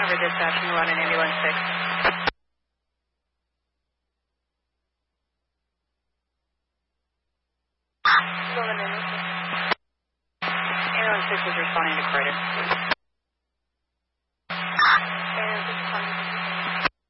River Dispatch, you want an ambulance 6. Ambulance 6 is responding to Croydon.